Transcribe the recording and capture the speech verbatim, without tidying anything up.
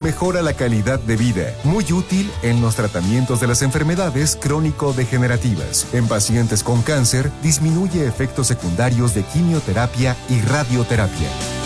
mejora la calidad de vida. Muy útil en los tratamientos de las enfermedades crónico-degenerativas. En pacientes con cáncer, disminuye efectos secundarios de quimioterapia y radioterapia.